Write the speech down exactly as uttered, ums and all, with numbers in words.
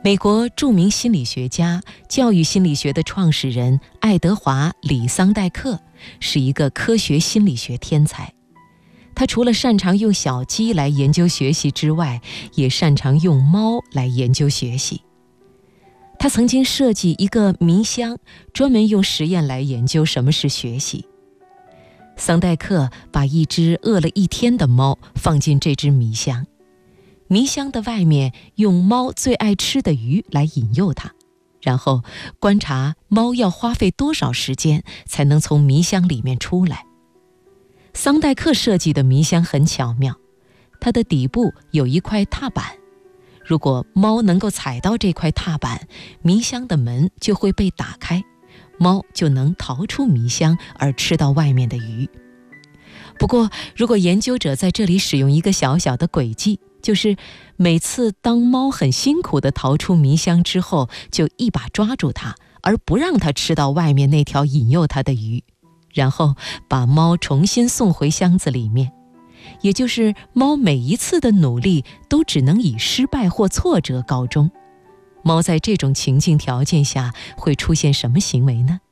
美国著名心理学家、教育心理学的创始人爱德华·李桑代克是一个科学心理学天才。他除了擅长用小鸡来研究学习之外，也擅长用猫来研究学习。他曾经设计一个迷箱，专门用实验来研究什么是学习。桑代克把一只饿了一天的猫放进这只迷箱，迷箱的外面用猫最爱吃的鱼来引诱它，然后观察猫要花费多少时间才能从迷箱里面出来。桑代克设计的迷箱很巧妙，它的底部有一块踏板，如果猫能够踩到这块踏板，迷箱的门就会被打开，猫就能逃出迷箱而吃到外面的鱼。不过，如果研究者在这里使用一个小小的诡计，就是每次当猫很辛苦地逃出迷箱之后，就一把抓住它，而不让它吃到外面那条引诱它的鱼，然后把猫重新送回箱子里面。也就是猫每一次的努力都只能以失败或挫折告终。猫在这种情境条件下会出现什么行为呢？